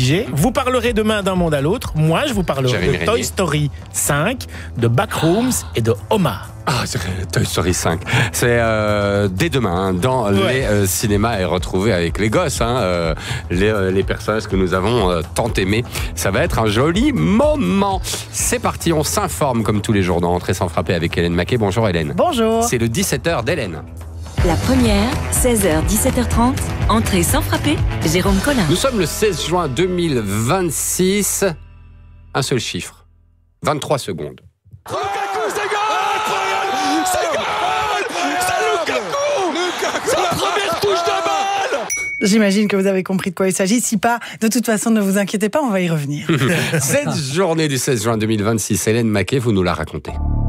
obligé. Vous parlerez demain d'un monde à l'autre. Moi, je vous parlerai Jérémy de Toy Régnier. Story 5, de Backrooms et de Omar. Ah, c'est Toy Story 5. C'est dès demain dans les cinémas et retrouvé avec les gosses, les personnages que nous avons tant aimés. Ça va être un joli moment. C'est parti, on s'informe comme tous les jours dans Entrée sans frapper avec Hélène Maquet. Bonjour Hélène. Bonjour. C'est le 17h d'Hélène. La première, 16h, 17h30, entrée sans frapper, Jérôme Collin. Nous sommes le 16 juin 2026. Un seul chiffre. 23 secondes. Lukaku, c'est goal! C'est goal! C'est Lukaku! Sa première touche de balle! J'imagine que vous avez compris de quoi il s'agit. Si pas, de toute façon, ne vous inquiétez pas, on va y revenir. Cette journée du 16 juin 2026, Hélène Maquet, vous nous la racontez.